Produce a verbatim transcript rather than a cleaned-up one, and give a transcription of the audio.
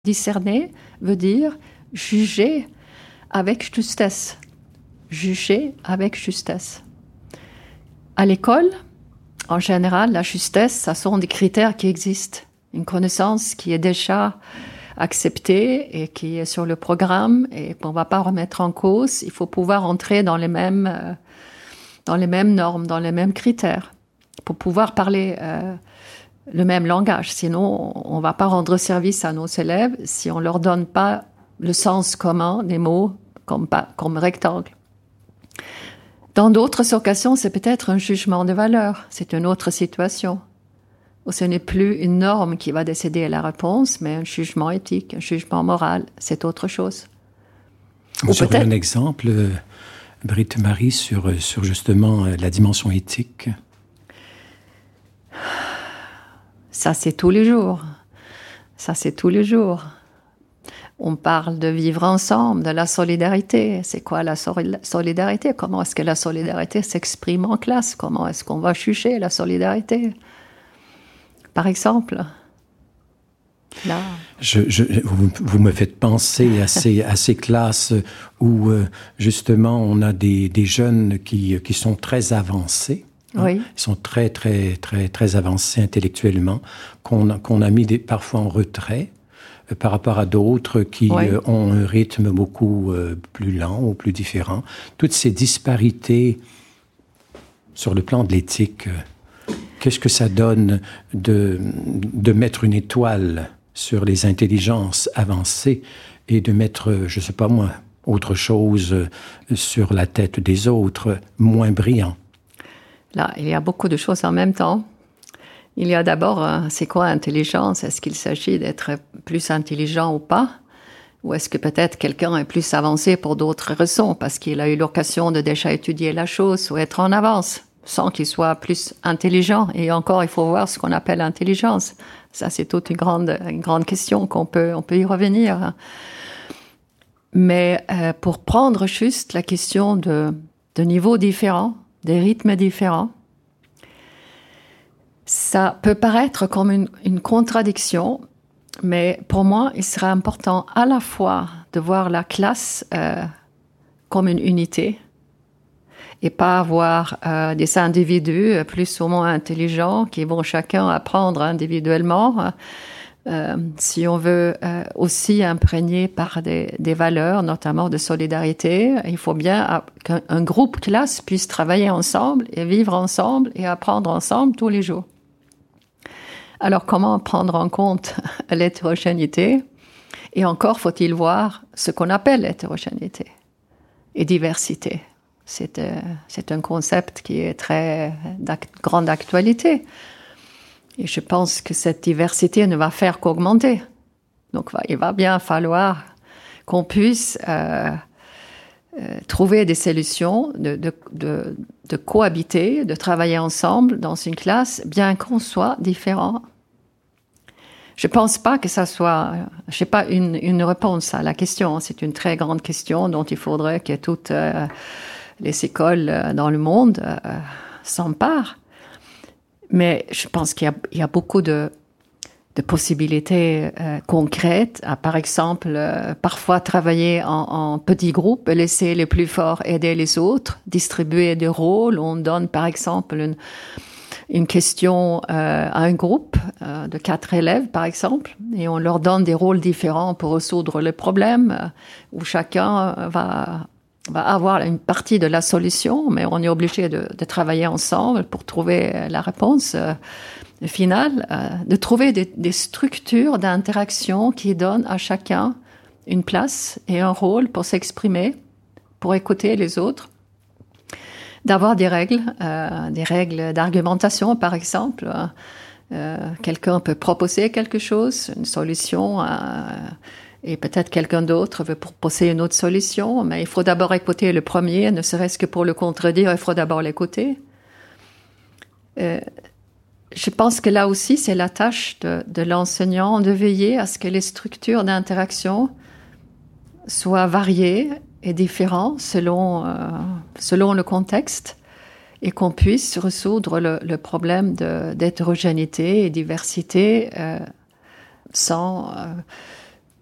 Discerner veut dire juger avec justesse. Juger avec justesse. À l'école, en général, la justesse, ce sont des critères qui existent. Une connaissance qui est déjà acceptée et qui est sur le programme et qu'on ne va pas remettre en cause. Il faut pouvoir entrer dans les mêmes, euh, dans les mêmes normes, dans les mêmes critères pour pouvoir parler euh, le même langage. Sinon, on ne va pas rendre service à nos élèves si on ne leur donne pas le sens commun des mots comme, comme rectangle. Dans d'autres occasions, c'est peut-être un jugement de valeur. C'est une autre situation. Où ce n'est plus une norme qui va décider la réponse, mais un jugement éthique, un jugement moral. C'est autre chose. Vous aurez un exemple, Britt Marie, sur, sur justement la dimension éthique? Ça, c'est tous les jours. Ça, c'est tous les jours. On parle de vivre ensemble, de la solidarité. C'est quoi la solidarité? Comment est-ce que la solidarité s'exprime en classe? Comment est-ce qu'on va juger la solidarité? Par exemple, là... Je, je, vous, vous me faites penser à ces, à ces classes où, euh, justement, on a des, des jeunes qui, qui sont très avancés. Hein, oui. Ils sont très, très, très, très avancés intellectuellement, qu'on a, qu'on a mis des, parfois en retrait euh, par rapport à d'autres qui oui. euh, ont un rythme beaucoup euh, plus lent ou plus différent. Toutes ces disparités sur le plan de l'éthique... Euh, Qu'est-ce que ça donne de, de mettre une étoile sur les intelligences avancées et de mettre, je ne sais pas moi, autre chose sur la tête des autres, moins brillants? Là, il y a beaucoup de choses en même temps. Il y a d'abord, c'est quoi intelligence? Est-ce qu'il s'agit d'être plus intelligent ou pas? Ou est-ce que peut-être quelqu'un est plus avancé pour d'autres raisons, parce qu'il a eu l'occasion de déjà étudier la chose ou être en avance, sans qu'il soit plus intelligent. Et encore, il faut voir ce qu'on appelle intelligence. Ça, c'est toute une grande, une grande question qu'on peut, on peut y revenir. Mais euh, pour prendre juste la question de, de niveaux différents, des rythmes différents, ça peut paraître comme une, une contradiction, mais pour moi, il serait important à la fois de voir la classe euh, comme une unité, et pas avoir euh, des individus plus ou moins intelligents qui vont chacun apprendre individuellement. Euh, si on veut euh, aussi imprégner par des, des valeurs, notamment de solidarité, il faut bien qu'un un groupe classe puisse travailler ensemble et vivre ensemble et apprendre ensemble tous les jours. Alors, comment prendre en compte l'hétérogénéité? Et encore faut-il voir ce qu'on appelle hétérogénéité et diversité. C'est, euh, c'est un concept qui est très d'ac- grande actualité. Et je pense que cette diversité ne va faire qu'augmenter. Donc, va, il va bien falloir qu'on puisse euh, euh, trouver des solutions de, de, de, de cohabiter, de travailler ensemble dans une classe, bien qu'on soit différents. Je ne pense pas que ça soit, je n'ai pas une, une réponse à la question. C'est une très grande question dont il faudrait que toutes... Euh, les écoles dans le monde euh, s'emparent. Mais je pense qu'il y a, il y a beaucoup de, de possibilités euh, concrètes. À, par exemple, euh, parfois travailler en, en petits groupes, laisser les plus forts aider les autres, distribuer des rôles. On donne, par exemple, une, une question euh, à un groupe euh, de quatre élèves, par exemple, et on leur donne des rôles différents pour résoudre les problèmes, euh, où chacun va... va avoir une partie de la solution, mais on est obligé de, de travailler ensemble pour trouver la réponse euh, finale, euh, de trouver des, des structures d'interaction qui donnent à chacun une place et un rôle pour s'exprimer, pour écouter les autres, d'avoir des règles, euh, des règles d'argumentation, par exemple. Euh, quelqu'un peut proposer quelque chose, une solution, euh, et peut-être quelqu'un d'autre veut proposer une autre solution, mais il faut d'abord écouter le premier, ne serait-ce que pour le contredire, il faut d'abord l'écouter. Euh, je pense que là aussi, c'est la tâche de, de l'enseignant de veiller à ce que les structures d'interaction soient variées et différentes selon, euh, selon le contexte, et qu'on puisse résoudre le, le problème de, d'hétérogénéité et diversité euh, sans... Euh,